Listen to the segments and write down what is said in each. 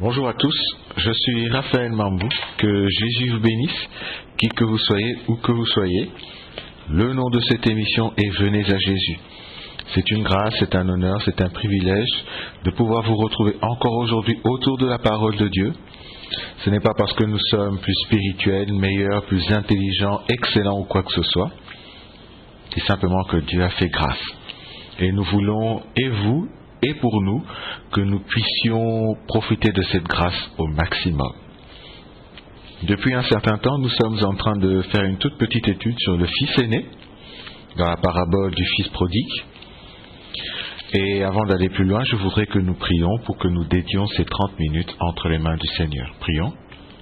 Bonjour à tous, je suis Raphaël Mambou, que Jésus vous bénisse, qui que vous soyez, où que vous soyez. Le nom de cette émission est Venez à Jésus. C'est une grâce, c'est un honneur, c'est un privilège de pouvoir vous retrouver encore aujourd'hui autour de la parole de Dieu. Ce n'est pas parce que nous sommes plus spirituels, meilleurs, plus intelligents, excellents ou quoi que ce soit. C'est simplement que Dieu a fait grâce. Et nous voulons, et vous, et pour nous, que nous puissions profiter de cette grâce au maximum. Depuis un certain temps, nous sommes en train de faire une toute petite étude sur le fils aîné, dans la parabole du fils prodigue. Et avant d'aller plus loin, je voudrais que nous prions pour que nous dédions ces 30 minutes entre les mains du Seigneur. Prions.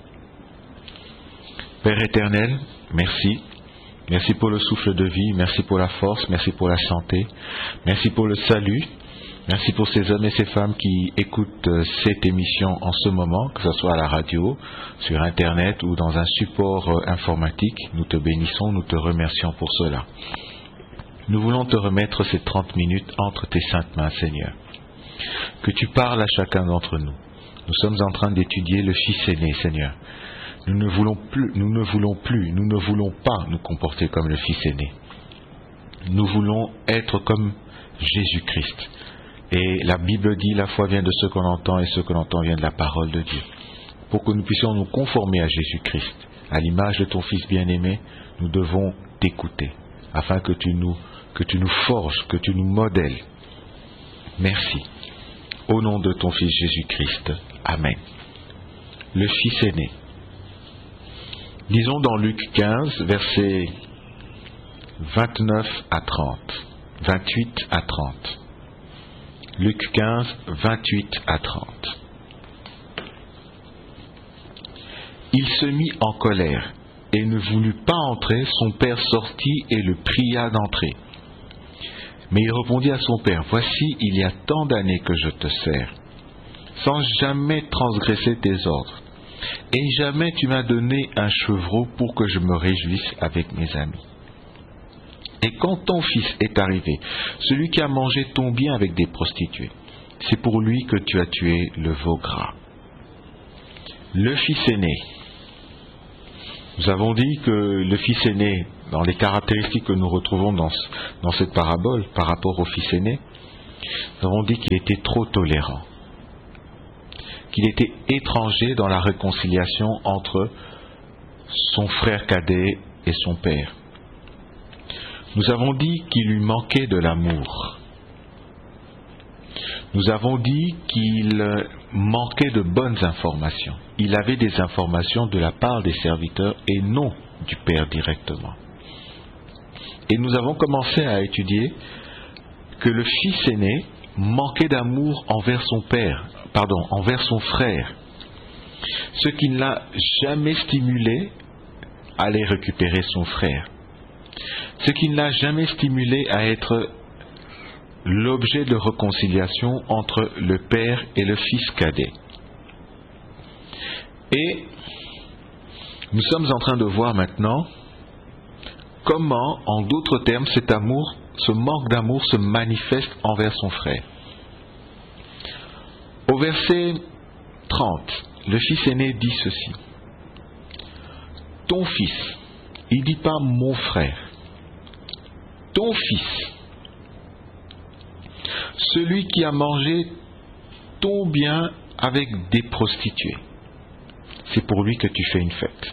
Père éternel, merci. Merci pour le souffle de vie, merci pour la force, merci pour la santé, merci pour le salut. Merci pour ces hommes et ces femmes qui écoutent cette émission en ce moment, que ce soit à la radio, sur Internet ou dans un support informatique. Nous te bénissons, nous te remercions pour cela. Nous voulons te remettre ces 30 minutes entre tes saintes mains, Seigneur. Que tu parles à chacun d'entre nous. Nous sommes en train d'étudier le Fils aîné, Seigneur. Nous ne voulons pas nous comporter comme le Fils aîné. Nous voulons être comme Jésus-Christ. Et la Bible dit, la foi vient de ce qu'on entend et ce qu'on entend vient de la parole de Dieu. Pour que nous puissions nous conformer à Jésus-Christ, à l'image de ton Fils bien-aimé, nous devons t'écouter, afin que tu nous forges, que tu nous modèles. Merci. Au nom de ton Fils Jésus-Christ. Amen. Le Fils aîné. Lisons dans Luc 15, versets 29 à 30, 28 à 30. Luc 15, 28 à 30. Il se mit en colère et ne voulut pas entrer. Son père sortit et le pria d'entrer. Mais il répondit à son père, « Voici, il y a tant d'années que je te sers, sans jamais transgresser tes ordres. Et jamais tu m'as donné un chevreau pour que je me réjouisse avec mes amis. Et quand ton fils est arrivé, celui qui a mangé ton bien avec des prostituées, c'est pour lui que tu as tué le veau gras. » Le fils aîné. Nous avons dit que le fils aîné, dans les caractéristiques que nous retrouvons dans cette parabole par rapport au fils aîné, nous avons dit qu'il était trop tolérant, qu'il était étranger dans la réconciliation entre son frère cadet et son père. Nous avons dit qu'il lui manquait de l'amour. Nous avons dit qu'il manquait de bonnes informations. Il avait des informations de la part des serviteurs et non du Père directement. Et nous avons commencé à étudier que le fils aîné manquait d'amour envers envers son frère, ce qui ne l'a jamais stimulé à aller récupérer son frère. Ce qui ne l'a jamais stimulé à être l'objet de réconciliation entre le père et le fils cadet. Et nous sommes en train de voir maintenant comment, en d'autres termes, cet amour, ce manque d'amour se manifeste envers son frère. Au verset 30, le fils aîné dit ceci. Ton fils, il ne dit pas mon frère. Ton fils, celui qui a mangé ton bien avec des prostituées, c'est pour lui que tu fais une fête.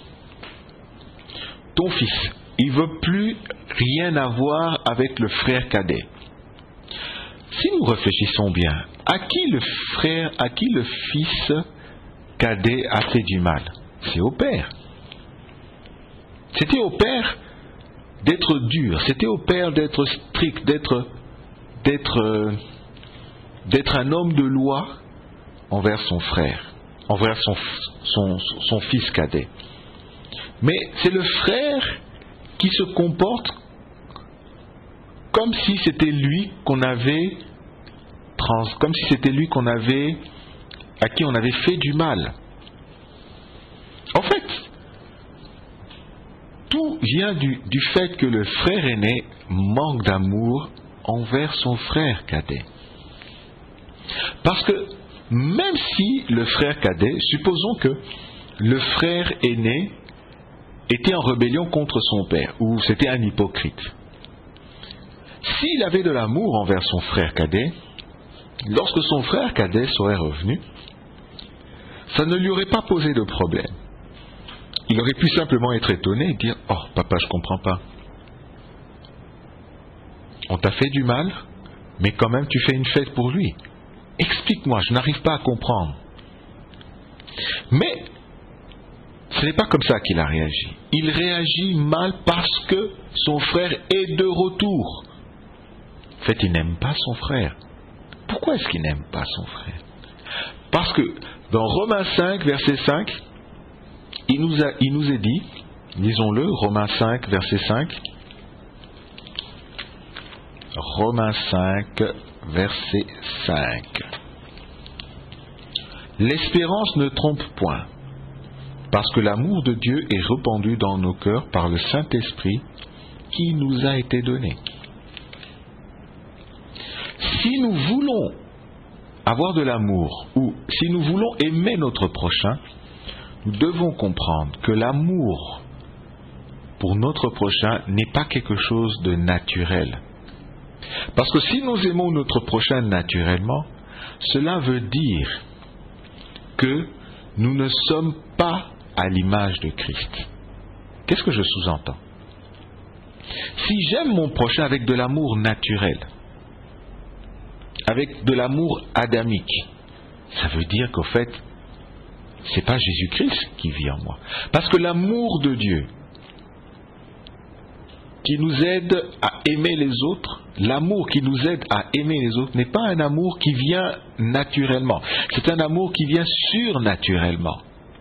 Ton fils, il ne veut plus rien avoir avec le frère cadet. Si nous réfléchissons bien, à qui le fils cadet a fait du mal? C'est au père. C'était au père d'être dur, c'était au père d'être strict, d'être un homme de loi envers son frère, envers son fils cadet. Mais c'est le frère qui se comporte comme si c'était lui à qui on avait fait du mal. En fait, tout vient du fait que le frère aîné manque d'amour envers son frère cadet. Parce que même si le frère cadet, supposons que le frère aîné était en rébellion contre son père, ou c'était un hypocrite. S'il avait de l'amour envers son frère cadet, lorsque son frère cadet serait revenu, ça ne lui aurait pas posé de problème. Il aurait pu simplement être étonné et dire « Oh, papa, je comprends pas. On t'a fait du mal, mais quand même tu fais une fête pour lui. Explique-moi, je n'arrive pas à comprendre. » Mais ce n'est pas comme ça qu'il a réagi. Il réagit mal parce que son frère est de retour. En fait, il n'aime pas son frère. Pourquoi est-ce qu'il n'aime pas son frère? Parce que dans Romains 5, verset 5, il nous est dit, lisons-le, Romains 5, verset 5. Romains 5, verset 5. L'espérance ne trompe point, parce que l'amour de Dieu est répandu dans nos cœurs par le Saint-Esprit qui nous a été donné. Si nous voulons avoir de l'amour, ou si nous voulons aimer notre prochain, nous devons comprendre que l'amour pour notre prochain n'est pas quelque chose de naturel. Parce que si nous aimons notre prochain naturellement, cela veut dire que nous ne sommes pas à l'image de Christ. Qu'est-ce que je sous-entends? Si j'aime mon prochain avec de l'amour naturel, avec de l'amour adamique, ça veut dire qu'au fait, c'est pas Jésus-Christ qui vit en moi. Parce que l'amour de Dieu, qui nous aide à aimer les autres, l'amour qui nous aide à aimer les autres n'est pas un amour qui vient naturellement. C'est un amour qui vient surnaturellement.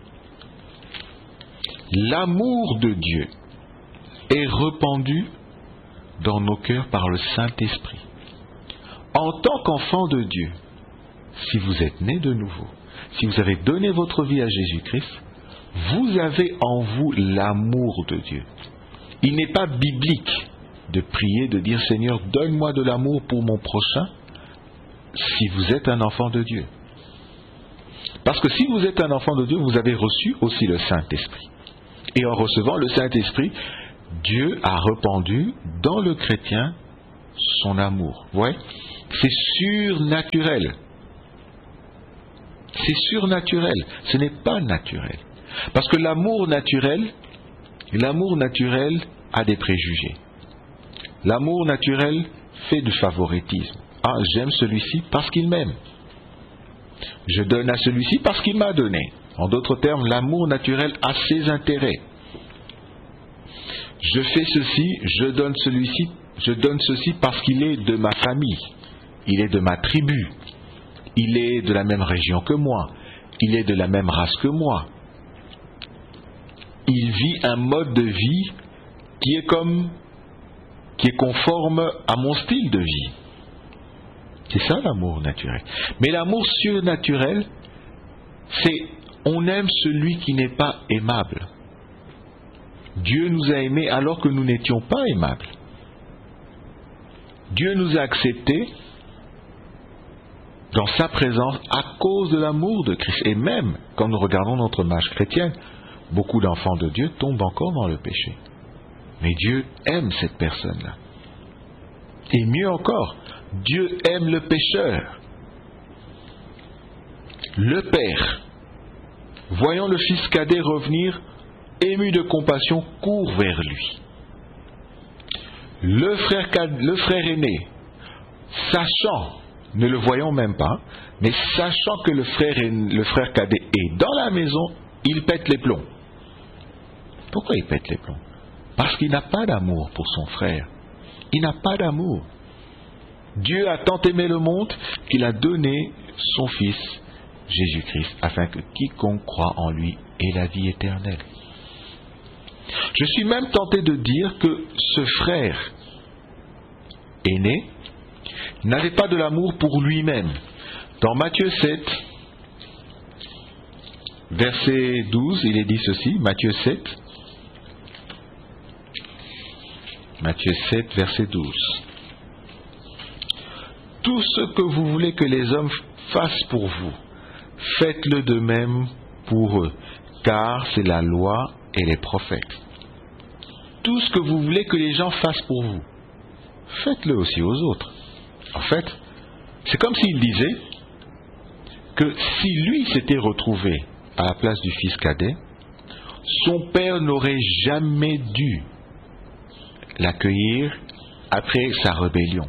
L'amour de Dieu est répandu dans nos cœurs par le Saint-Esprit. En tant qu'enfant de Dieu, si vous êtes né de nouveau, si vous avez donné votre vie à Jésus-Christ, vous avez en vous l'amour de Dieu. Il n'est pas biblique de prier, de dire « Seigneur, donne-moi de l'amour pour mon prochain » si vous êtes un enfant de Dieu. Parce que si vous êtes un enfant de Dieu, vous avez reçu aussi le Saint-Esprit. Et en recevant le Saint-Esprit, Dieu a répandu dans le chrétien son amour. Vous voyez ? C'est surnaturel. C'est surnaturel. Ce n'est pas naturel. Parce que l'amour naturel a des préjugés. L'amour naturel fait du favoritisme. Ah, j'aime celui-ci parce qu'il m'aime. Je donne à celui-ci parce qu'il m'a donné. En d'autres termes, l'amour naturel a ses intérêts. Je fais ceci, je donne ceci parce qu'il est de ma famille. Il est de ma tribu. Il est de la même région que moi. Il est de la même race que moi. Il vit un mode de vie qui est conforme à mon style de vie. C'est ça l'amour naturel. Mais l'amour surnaturel, c'est on aime celui qui n'est pas aimable. Dieu nous a aimés alors que nous n'étions pas aimables. Dieu nous a acceptés dans sa présence à cause de l'amour de Christ. Et même quand nous regardons notre marche chrétienne, beaucoup d'enfants de Dieu tombent encore dans le péché. Mais Dieu aime cette personne-là. Et mieux encore, Dieu aime le pécheur. Le Père, voyant le fils cadet revenir, ému de compassion, court vers lui. Le frère aîné, sachant, ne le voyant même pas, mais sachant que le frère cadet est dans la maison, il pète les plombs. Pourquoi il pète les plombs? Parce qu'il n'a pas d'amour pour son frère. Il n'a pas d'amour. Dieu a tant aimé le monde qu'il a donné son Fils, Jésus-Christ, afin que quiconque croit en lui ait la vie éternelle. Je suis même tenté de dire que ce frère aîné n'avait pas de l'amour pour lui-même. Dans Matthieu 7, verset 12, il est dit ceci, Matthieu 7, verset 12. Tout ce que vous voulez que les hommes fassent pour vous, faites-le de même pour eux, car c'est la loi et les prophètes. Tout ce que vous voulez que les gens fassent pour vous, faites-le aussi aux autres. En fait, c'est comme s'il disait que si lui s'était retrouvé à la place du fils cadet, son père n'aurait jamais dû l'accueillir après sa rébellion.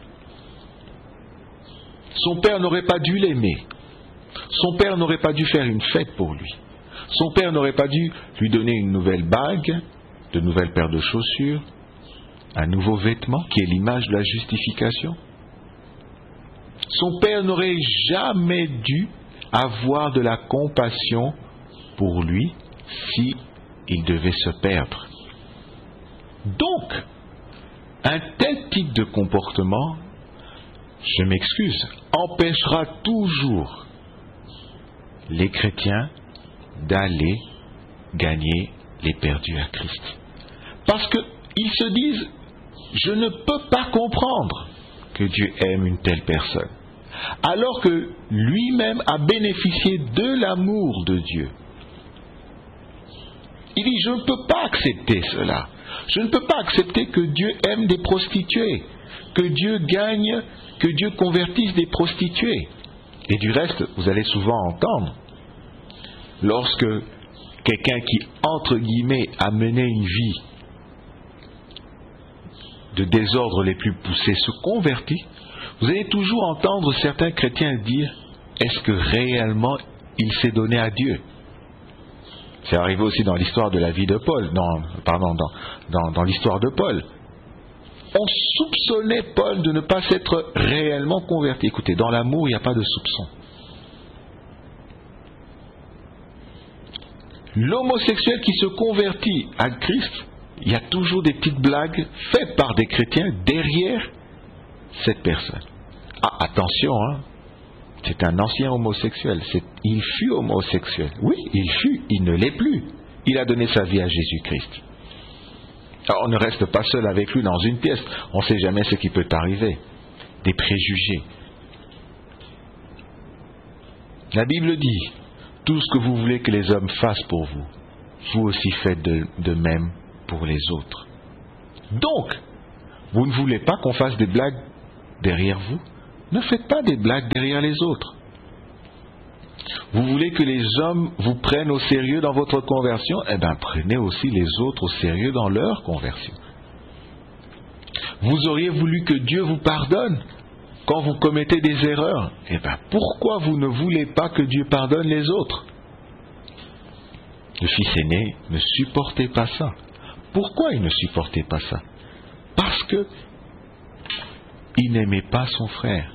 Son père n'aurait pas dû l'aimer. Son père n'aurait pas dû faire une fête pour lui. Son père n'aurait pas dû lui donner une nouvelle bague, de nouvelles paires de chaussures, un nouveau vêtement qui est l'image de la justification. Son père n'aurait jamais dû avoir de la compassion pour lui si il devait se perdre. Donc, un tel type de comportement, je m'excuse, empêchera toujours les chrétiens d'aller gagner les perdus à Christ. Parce qu'ils se disent, je ne peux pas comprendre que Dieu aime une telle personne, alors que lui-même a bénéficié de l'amour de Dieu. Il dit, je ne peux pas accepter cela. Je ne peux pas accepter que Dieu aime des prostituées, que Dieu gagne, que Dieu convertisse des prostituées. Et du reste, vous allez souvent entendre, lorsque quelqu'un qui, entre guillemets, a mené une vie de désordre les plus poussés se convertit, vous allez toujours entendre certains chrétiens dire, est-ce que réellement il s'est donné à Dieu? C'est arrivé aussi dans l'histoire de la vie de Paul, dans l'histoire de Paul. On soupçonnait Paul de ne pas s'être réellement converti. Écoutez, dans l'amour, il n'y a pas de soupçon. L'homosexuel qui se convertit à Christ, il y a toujours des petites blagues faites par des chrétiens derrière cette personne. Ah, attention, c'est un ancien homosexuel. Il fut homosexuel. Oui, il fut, il ne l'est plus. Il a donné sa vie à Jésus-Christ. Alors, on ne reste pas seul avec lui dans une pièce. On ne sait jamais ce qui peut arriver. Des préjugés. La Bible dit, tout ce que vous voulez que les hommes fassent pour vous, vous aussi faites de même pour les autres. Donc, vous ne voulez pas qu'on fasse des blagues derrière vous? Ne faites pas des blagues derrière les autres. Vous voulez que les hommes vous prennent au sérieux dans votre conversion? Eh bien, prenez aussi les autres au sérieux dans leur conversion. Vous auriez voulu que Dieu vous pardonne quand vous commettez des erreurs? Eh bien, pourquoi vous ne voulez pas que Dieu pardonne les autres? Le fils aîné ne supportait pas ça. Pourquoi il ne supportait pas ça? Parce que il n'aimait pas son frère.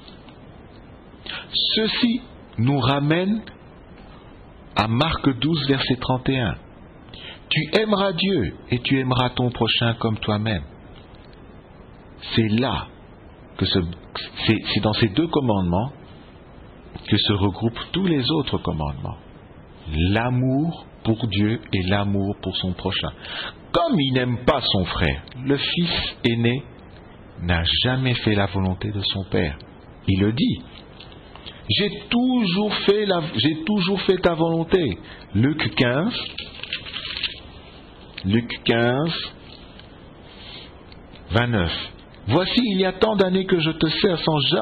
Ceci nous ramène à Marc 12, verset 31. Tu aimeras Dieu et tu aimeras ton prochain comme toi-même. C'est là que c'est dans ces deux commandements que se regroupent tous les autres commandements. L'amour pour Dieu et l'amour pour son prochain. Comme il n'aime pas son frère, le fils aîné n'a jamais fait la volonté de son père. Il le dit. J'ai toujours fait ta volonté. Luc 15, 29. Voici, il y a tant d'années que je te sers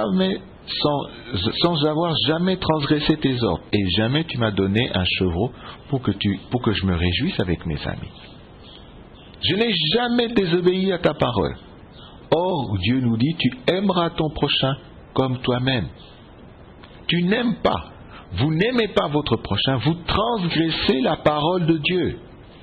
sans avoir jamais transgressé tes ordres, et jamais tu m'as donné un chevreau pour que je me réjouisse avec mes amis. Je n'ai jamais désobéi à ta parole. Or, Dieu nous dit, tu aimeras ton prochain comme toi-même. Tu n'aimes pas, vous n'aimez pas votre prochain, vous transgressez la parole de Dieu.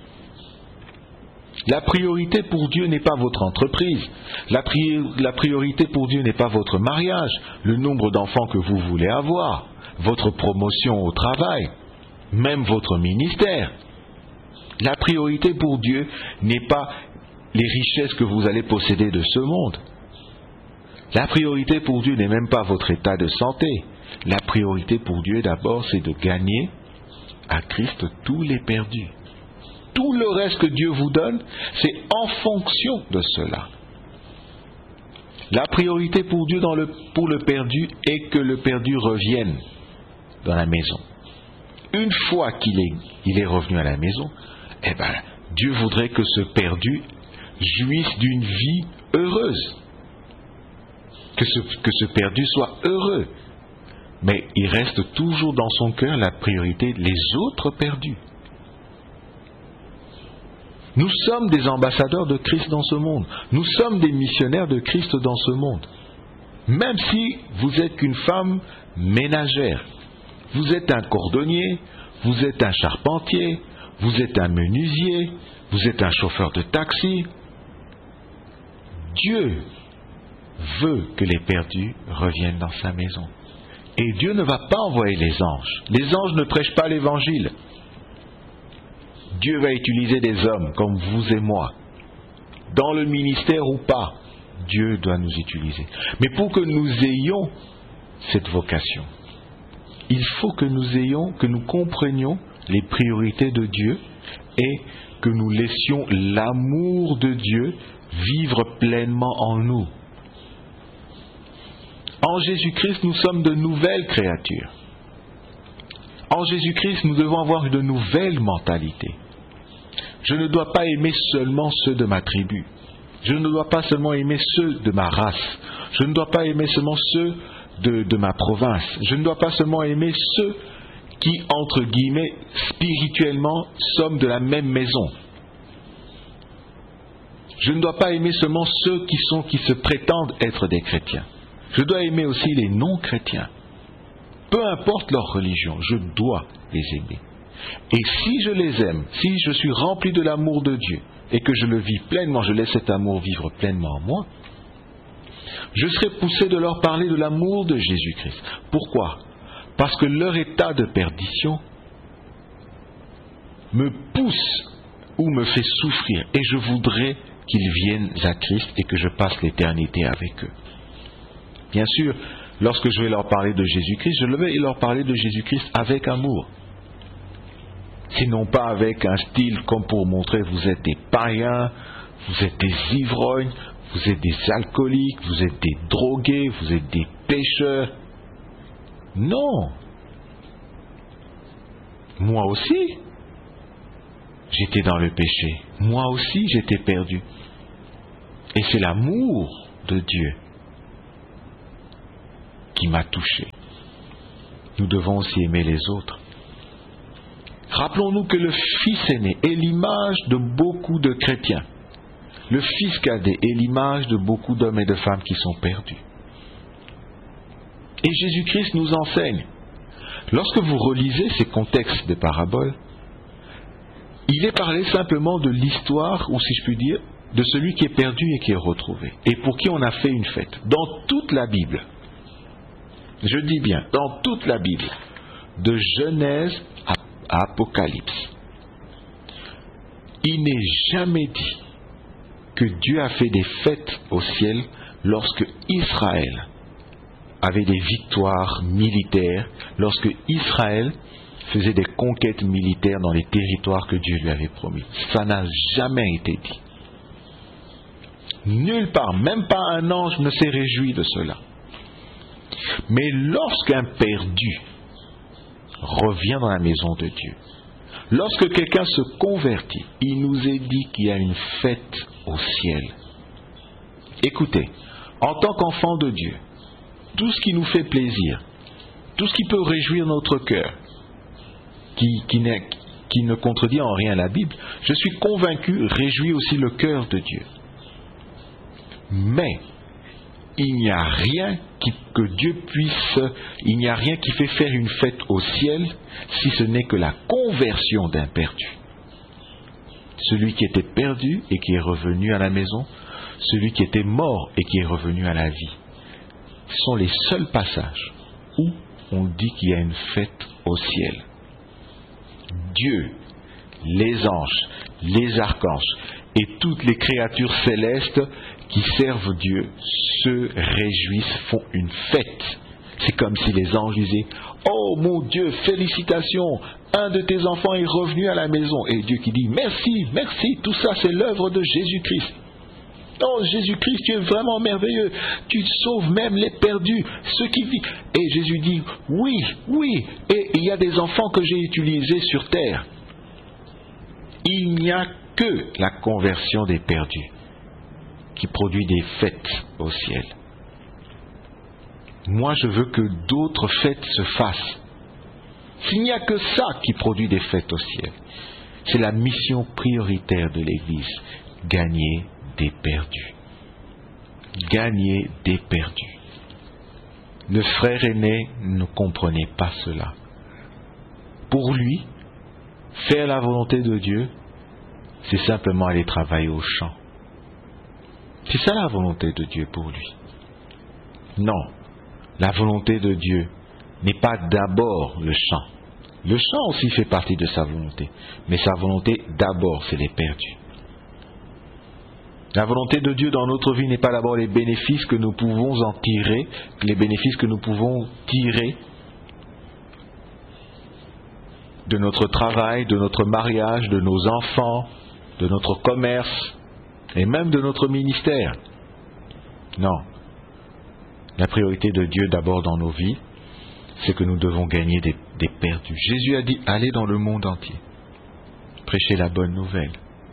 La priorité pour Dieu n'est pas votre entreprise. La priorité pour Dieu n'est pas votre mariage, le nombre d'enfants que vous voulez avoir, votre promotion au travail, même votre ministère. La priorité pour Dieu n'est pas les richesses que vous allez posséder de ce monde. La priorité pour Dieu n'est même pas votre état de santé. La priorité pour Dieu d'abord, c'est de gagner à Christ tous les perdus. Tout le reste que Dieu vous donne, c'est en fonction de cela. La priorité pour Dieu pour le perdu est que le perdu revienne. dans la maison. Une fois qu'il est revenu à la maison, Dieu voudrait que ce perdu jouisse d'une vie heureuse. Que ce perdu soit heureux. Mais il reste toujours dans son cœur la priorité, les autres perdus. Nous sommes des ambassadeurs de Christ dans ce monde. Nous sommes des missionnaires de Christ dans ce monde. Même si vous êtes qu'une femme ménagère, vous êtes un cordonnier, vous êtes un charpentier, vous êtes un menuisier, vous êtes un chauffeur de taxi. Dieu veut que les perdus reviennent dans sa maison. Et Dieu ne va pas envoyer les anges. Les anges ne prêchent pas l'évangile. Dieu va utiliser des hommes comme vous et moi. Dans le ministère ou pas, Dieu doit nous utiliser. Mais pour que nous ayons cette vocation, il faut que nous comprenions les priorités de Dieu et que nous laissions l'amour de Dieu vivre pleinement en nous. En Jésus-Christ, nous sommes de nouvelles créatures. En Jésus-Christ, nous devons avoir une nouvelle mentalité. Je ne dois pas aimer seulement ceux de ma tribu. Je ne dois pas seulement aimer ceux de ma race. Je ne dois pas aimer seulement ceux de ma province. Je ne dois pas seulement aimer ceux qui, entre guillemets, spirituellement, sommes de la même maison. Je ne dois pas aimer seulement ceux qui se prétendent être des chrétiens. Je dois aimer aussi les non-chrétiens. Peu importe leur religion, je dois les aimer. Et si je les aime, si je suis rempli de l'amour de Dieu et que je le vis pleinement, je laisse cet amour vivre pleinement en moi, je serai poussé de leur parler de l'amour de Jésus-Christ. Pourquoi ? Parce que leur état de perdition me pousse ou me fait souffrir et je voudrais qu'ils viennent à Christ et que je passe l'éternité avec eux. Bien sûr, lorsque je vais leur parler de Jésus-Christ, je vais leur parler de Jésus-Christ avec amour. Sinon pas avec un style comme pour montrer vous êtes des païens, vous êtes des ivrognes, vous êtes des alcooliques, vous êtes des drogués, vous êtes des pécheurs. Non. Moi aussi, j'étais dans le péché. Moi aussi, j'étais perdu. Et c'est l'amour de Dieu qui m'a touché. Nous devons aussi aimer les autres. Rappelons-nous que le Fils aîné est l'image de beaucoup de chrétiens. Le Fils cadet est l'image de beaucoup d'hommes et de femmes qui sont perdus. Et Jésus-Christ nous enseigne. Lorsque vous relisez ces contextes de paraboles, il est parlé simplement de l'histoire, ou si je puis dire, de celui qui est perdu et qui est retrouvé, et pour qui on a fait une fête. Dans toute la Bible, je dis bien, dans toute la Bible, de Genèse à Apocalypse, il n'est jamais dit que Dieu a fait des fêtes au ciel lorsque Israël avait des victoires militaires, lorsque Israël faisait des conquêtes militaires dans les territoires que Dieu lui avait promis. Ça n'a jamais été dit. Nulle part, même pas un ange ne s'est réjoui de cela. Mais lorsqu'un perdu revient dans la maison de Dieu, lorsque quelqu'un se convertit, il nous est dit qu'il y a une fête au ciel. Écoutez, en tant qu'enfant de Dieu, tout ce qui nous fait plaisir, tout ce qui peut réjouir notre cœur, qui ne contredit en rien la Bible, je suis convaincu, réjouit aussi le cœur de Dieu. Mais il n'y a rien il n'y a rien qui fait faire une fête au ciel si ce n'est que la conversion d'un perdu. Celui qui était perdu et qui est revenu à la maison, celui qui était mort et qui est revenu à la vie. Ce sont les seuls passages où on dit qu'il y a une fête au ciel. Dieu, les anges, les archanges et toutes les créatures célestes qui servent Dieu se réjouissent, font une fête. C'est comme si les anges disaient « Oh mon Dieu, félicitations, un de tes enfants est revenu à la maison. » Et Dieu qui dit « Merci, merci, tout ça c'est l'œuvre de Jésus-Christ. » Oh Jésus-Christ, tu es vraiment merveilleux. Tu sauves même les perdus, ceux qui vivent. Et Jésus dit, oui, oui. Et il y a des enfants que j'ai utilisés sur terre. Il n'y a que la conversion des perdus qui produit des fêtes au ciel. Moi, je veux que d'autres fêtes se fassent. S'il n'y a que ça qui produit des fêtes au ciel, c'est la mission prioritaire de l'Église, gagner des perdus. Gagner des perdus. Le frère aîné ne comprenait pas cela. Pour lui, faire la volonté de Dieu, c'est simplement aller travailler au champ. C'est ça la volonté de Dieu pour lui. Non, la volonté de Dieu n'est pas d'abord le champ. Le champ aussi fait partie de sa volonté. Mais sa volonté d'abord, c'est les perdus. La volonté de Dieu dans notre vie n'est pas d'abord les bénéfices que nous pouvons en tirer, les bénéfices que nous pouvons tirer de notre travail, de notre mariage, de nos enfants, de notre commerce et même de notre ministère. Non. La priorité de Dieu d'abord dans nos vies, c'est que nous devons gagner des perdus. Jésus a dit, allez dans le monde entier, prêchez la bonne nouvelle.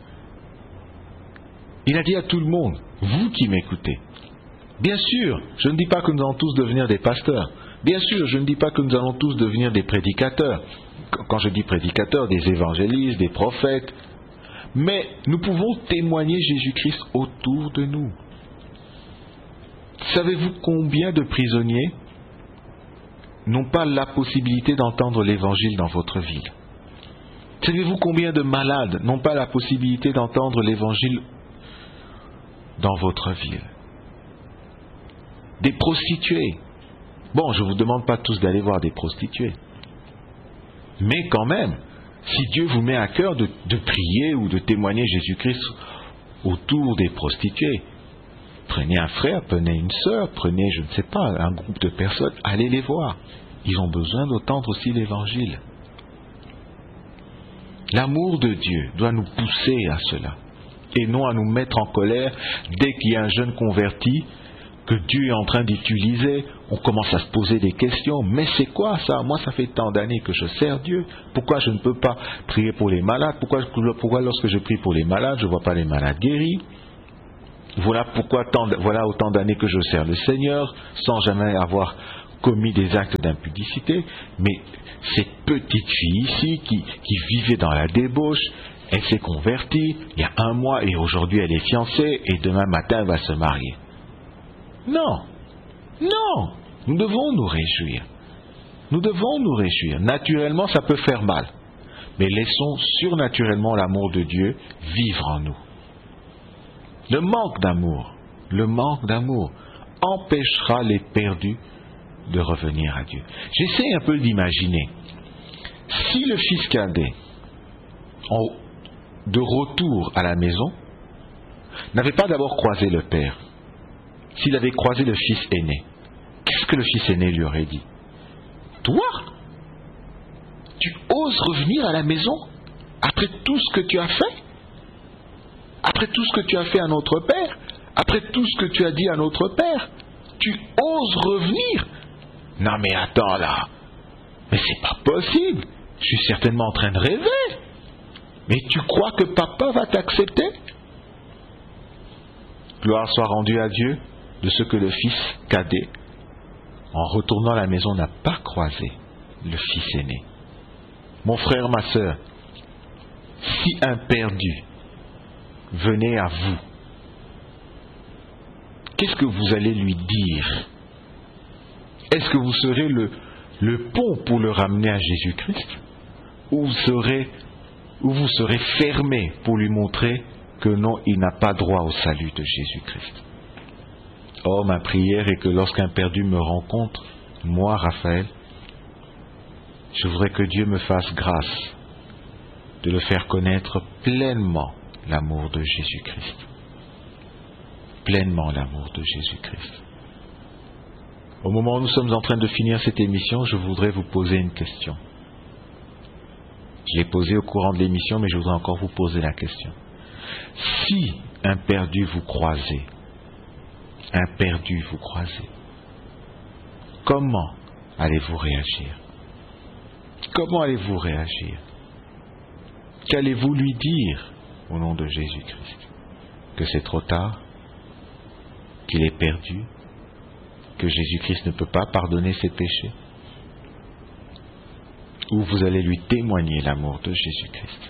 Il a dit à tout le monde, vous qui m'écoutez, bien sûr, je ne dis pas que nous allons tous devenir des pasteurs, bien sûr, je ne dis pas que nous allons tous devenir des prédicateurs, quand je dis prédicateurs, des évangélistes, des prophètes, mais nous pouvons témoigner Jésus-Christ autour de nous. Savez-vous combien de prisonniers n'ont pas la possibilité d'entendre l'évangile dans votre ville? Savez-vous combien de malades n'ont pas la possibilité d'entendre l'évangile dans votre ville? Des prostituées. Bon, je ne vous demande pas tous d'aller voir des prostituées. Mais quand même, si Dieu vous met à cœur de prier ou de témoigner Jésus-Christ autour des prostituées, prenez un frère, prenez une sœur, prenez, je ne sais pas, un groupe de personnes, allez les voir. Ils ont besoin d'entendre aussi l'évangile. L'amour de Dieu doit nous pousser à cela, et non à nous mettre en colère dès qu'il y a un jeune converti que Dieu est en train d'utiliser. On commence à se poser des questions. Mais c'est quoi ça? Moi, ça fait tant d'années que je sers Dieu. Pourquoi je ne peux pas prier pour les malades? Pourquoi lorsque je prie pour les malades, je ne vois pas les malades guéris? Voilà autant d'années que je sers le Seigneur sans jamais avoir commis des actes d'impudicité. Mais cette petite fille ici qui vivait dans la débauche, elle s'est convertie il y a 1 mois et aujourd'hui elle est fiancée et demain matin elle va se marier. Non, non, nous devons nous réjouir. Nous devons nous réjouir. Naturellement, ça peut faire mal. Mais laissons surnaturellement l'amour de Dieu vivre en nous. Le manque d'amour empêchera les perdus de revenir à Dieu. J'essaie un peu d'imaginer. Si le fils cadet, de retour à la maison, n'avait pas d'abord croisé le père, s'il avait croisé le fils aîné, qu'est-ce que le fils aîné lui aurait dit? Toi, tu oses revenir à la maison après tout ce que tu as fait? Après tout ce que tu as fait à notre père? Après tout ce que tu as dit à notre père? Tu oses revenir? Non mais attends là, mais c'est pas possible, je suis certainement en train de rêver. Mais tu crois que papa va t'accepter? Gloire soit rendue à Dieu de ce que le fils cadet, en retournant à la maison, n'a pas croisé le fils aîné. Mon frère, ma sœur, si un perdu venait à vous, qu'est-ce que vous allez lui dire? Est-ce que vous serez le pont pour le ramener à Jésus-Christ? Ou vous serez fermé pour lui montrer que non, il n'a pas droit au salut de Jésus-Christ? Oh, ma prière est que lorsqu'un perdu me rencontre, moi, Raphaël, je voudrais que Dieu me fasse grâce de le faire connaître pleinement l'amour de Jésus-Christ. Pleinement l'amour de Jésus-Christ. Au moment où nous sommes en train de finir cette émission, je voudrais vous poser une question. Je l'ai posée au courant de l'émission, mais je voudrais encore vous poser la question. Si un perdu vous croisez. Un perdu vous croisez. Comment allez-vous réagir? Comment allez-vous réagir? Qu'allez-vous lui dire au nom de Jésus-Christ? Que c'est trop tard? Qu'il est perdu? Que Jésus-Christ ne peut pas pardonner ses péchés? Ou vous allez lui témoigner l'amour de Jésus-Christ?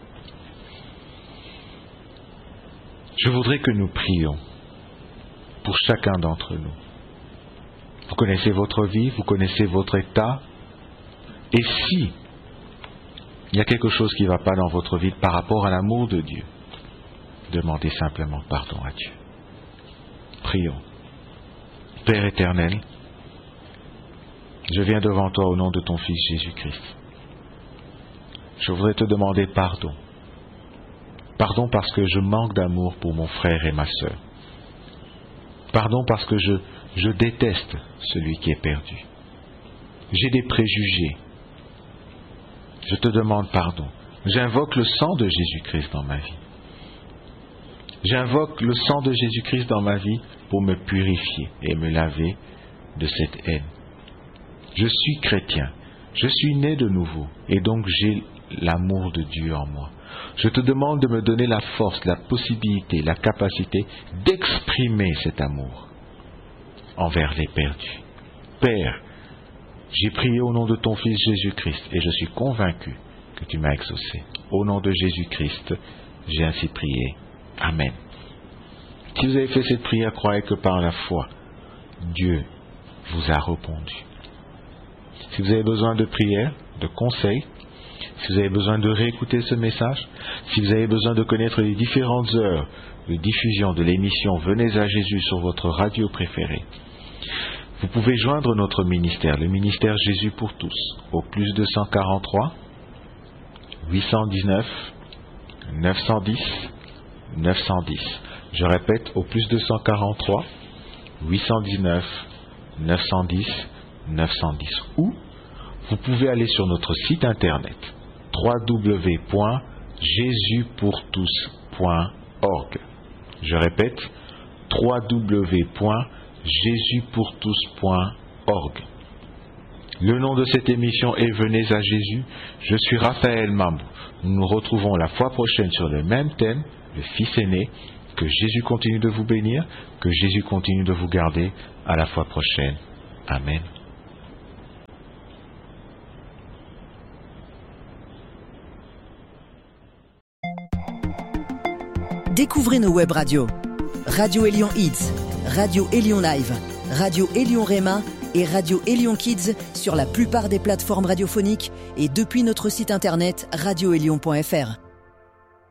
Je voudrais que nous prions pour chacun d'entre nous. Vous connaissez votre vie, vous connaissez votre état. Et si il y a quelque chose qui ne va pas dans votre vie par rapport à l'amour de Dieu, demandez simplement pardon à Dieu. Prions. Père éternel, je viens devant toi au nom de ton Fils Jésus-Christ. Je voudrais te demander pardon. Pardon parce que je manque d'amour pour mon frère et ma sœur. Pardon parce que je déteste celui qui est perdu. J'ai des préjugés. Je te demande pardon. J'invoque le sang de Jésus-Christ dans ma vie. J'invoque le sang de Jésus-Christ dans ma vie pour me purifier et me laver de cette haine. Je suis chrétien. Je suis né de nouveau et donc j'ai l'amour de Dieu en moi. Je te demande de me donner la force, la possibilité, la capacité d'exprimer cet amour envers les perdus. Père, j'ai prié au nom de ton Fils Jésus-Christ et je suis convaincu que tu m'as exaucé. Au nom de Jésus-Christ, j'ai ainsi prié. Amen. Si vous avez fait cette prière, croyez que par la foi, Dieu vous a répondu. Si vous avez besoin de prière, de conseils, si vous avez besoin de réécouter ce message, si vous avez besoin de connaître les différentes heures de diffusion de l'émission Venez à Jésus sur votre radio préférée, vous pouvez joindre notre ministère, le ministère Jésus pour tous, au plus 243 819 910 910. Je répète, au plus 243 819 910 910. Ou vous pouvez aller sur notre site internet www.jesuspourtous.org. Je répète, www.jesuspourtous.org. Le nom de cette émission est Venez à Jésus. Je suis Raphaël Mambou. Nous nous retrouvons la fois prochaine sur le même thème, le Fils aîné. Que Jésus continue de vous bénir, que Jésus continue de vous garder. À la fois prochaine. Amen. Découvrez nos web radios. Radio Élion Hits, Radio Élion Live, Radio Élion Réma et Radio Élion Kids sur la plupart des plateformes radiophoniques et depuis notre site internet radioélion.fr.